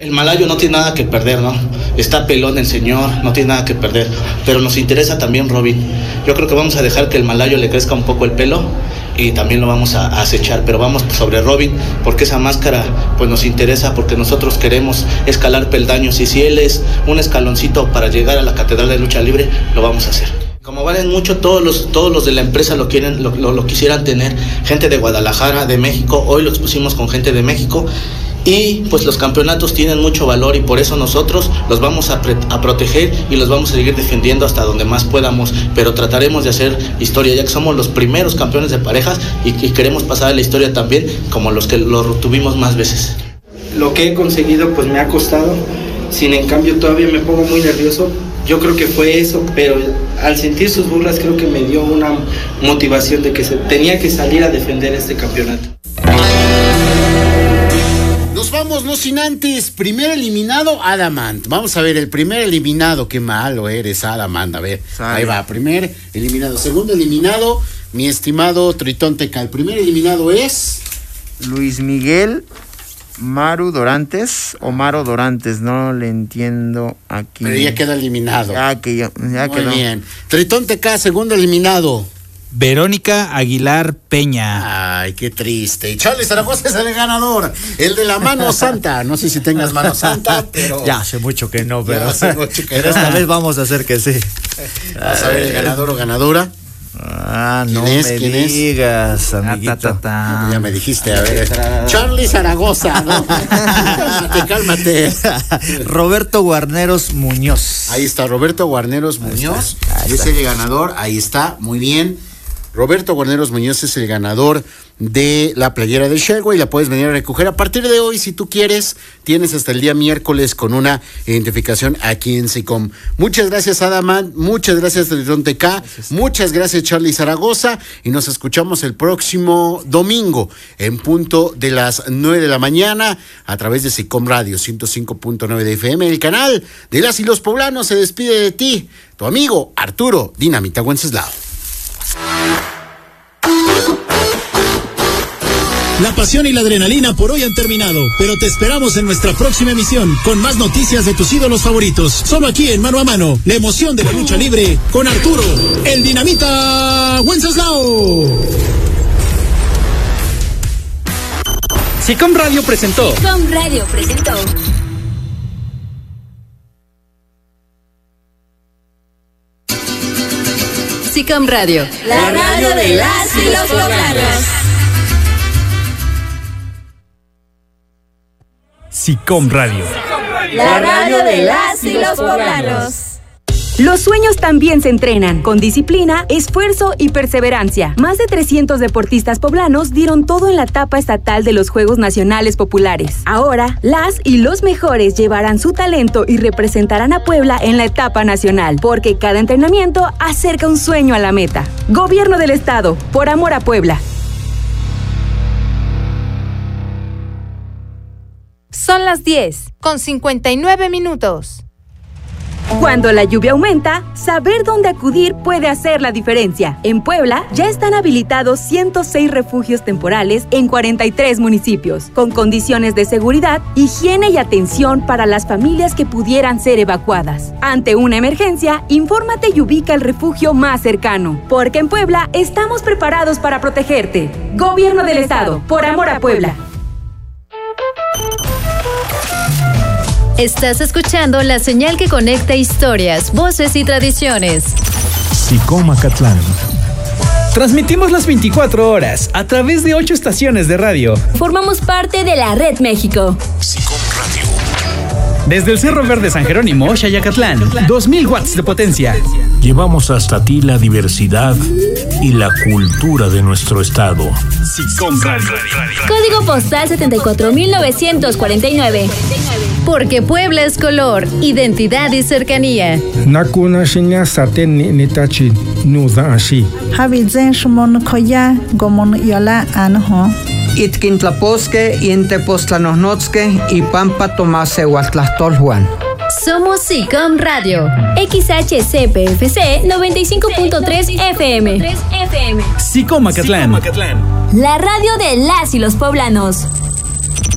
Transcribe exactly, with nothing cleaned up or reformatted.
El malayo no tiene nada que perder, ¿no? Está pelón el señor, no tiene nada que perder. Pero nos interesa también Robin. Yo creo que vamos a dejar que el malayo le crezca un poco el pelo y también lo vamos a, a acechar. Pero vamos sobre Robin, porque esa máscara pues nos interesa, porque nosotros queremos escalar peldaños. Y si él es un escaloncito para llegar a la Catedral de Lucha Libre, lo vamos a hacer. Como valen mucho, todos los, todos los de la empresa lo quieren, lo, lo, lo quisieran tener. Gente de Guadalajara, de México. Hoy lo expusimos con gente de México. Y pues los campeonatos tienen mucho valor y por eso nosotros los vamos a, pre- a proteger y los vamos a seguir defendiendo hasta donde más podamos, pero trataremos de hacer historia, ya que somos los primeros campeones de parejas y, y queremos pasar a la historia también como los que lo tuvimos más veces. Lo que he conseguido pues me ha costado, sin en cambio todavía me pongo muy nervioso. Yo creo que fue eso, pero al sentir sus burlas creo que me dio una motivación de que se tenía que salir a defender este campeonato. Nos vamos, no sin antes. Primer eliminado, Adamant. Vamos a ver, el primer eliminado. Qué malo eres, Adamant. A ver, Sale. Ahí va, primer eliminado. Segundo eliminado, mi estimado Tritón Teca. El primer eliminado es... Luis Miguel Maru Dorantes o Maro Dorantes, no le entiendo aquí. Pero ya queda eliminado. Ya, que ya, ya Muy quedó. bien. Tritón Teca, segundo eliminado. Verónica Aguilar Peña. Ay, qué triste. Y Charlie Zaragoza es el ganador, el de la mano santa. No sé si tengas mano santa, pero... Ya hace mucho que no, pero, hace mucho que pero no. esta vez vamos a hacer que sí. Vamos a ver el ganador o ganadora. Ah, no ¿Quién es? me ¿Quién es? digas, amiguito. Ta, ta, ta. Ya me dijiste, a ver. Charlie Zaragoza, ¿no? Cálmate, cálmate. Roberto Guarneros Muñoz. Ahí está, Roberto Guarneros Muñoz. Ahí es el ganador, ahí está, muy bien. Roberto Guarneros Muñoz es el ganador de la playera del Shelway, la puedes venir a recoger a partir de hoy si tú quieres. Tienes hasta el día miércoles con una identificación aquí en SICOM. Muchas gracias, Adamant, muchas gracias, Tritón T K, muchas gracias, Charlie Zaragoza, y nos escuchamos el próximo domingo en punto de las nueve de la mañana a través de SICOM Radio ciento cinco punto nueve de F M, el canal de las y los poblanos. Se despide de ti tu amigo Arturo Dinamita Wenceslao. La pasión y la adrenalina por hoy han terminado, pero te esperamos en nuestra próxima emisión con más noticias de tus ídolos favoritos. Solo aquí en Mano a Mano, la emoción de la lucha libre con Arturo, el Dinamita Wenceslao. SICOM Radio presentó. SICOM Radio presentó. SICOM Radio, la radio de las y los poblanos. SICOM Radio, la radio de las y los poblanos. Los sueños también se entrenan, con disciplina, esfuerzo y perseverancia. Más de trescientos deportistas poblanos dieron todo en la etapa estatal de los Juegos Nacionales Populares. Ahora, las y los mejores llevarán su talento y representarán a Puebla en la etapa nacional, porque cada entrenamiento acerca un sueño a la meta. Gobierno del Estado, por amor a Puebla. Son las diez, con cincuenta y nueve minutos. Cuando la lluvia aumenta, saber dónde acudir puede hacer la diferencia. En Puebla ya están habilitados ciento seis refugios temporales en cuarenta y tres municipios, con condiciones de seguridad, higiene y atención para las familias que pudieran ser evacuadas. Ante una emergencia, infórmate y ubica el refugio más cercano, porque en Puebla estamos preparados para protegerte. Gobierno del Estado, por amor a Puebla. Estás escuchando la señal que conecta historias, voces y tradiciones. SICOM Acatlán. Transmitimos las veinticuatro horas a través de ocho estaciones de radio. Formamos parte de la Red México. SICOM Radio. Desde el Cerro Verde San Jerónimo, Xayacatlán, dos mil watts de potencia. Llevamos hasta ti la diversidad y la cultura de nuestro estado. SICOM Radio. Código postal setenta y cuatro mil novecientos cuarenta y nueve. Porque Puebla es color, identidad y cercanía. Nakuna shinya saten ni nitachi nuda ashi. Habizen shmon koya gomon yola anho. Itkintlaposque y Entepoztlanohnotske y Pampa Tomase Huatlastolhuan. Somos SICOM Radio, X H C P F C noventa y cinco punto tres F M. SICOM Acatlán. La radio de las y los poblanos.